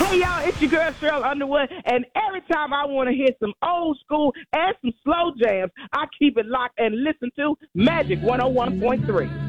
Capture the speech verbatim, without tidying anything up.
Hey, y'all, it's your girl, Cheryl Underwood, and every time I want to hear some old school and some slow jams, I keep it locked and listen to Magic one oh one point three.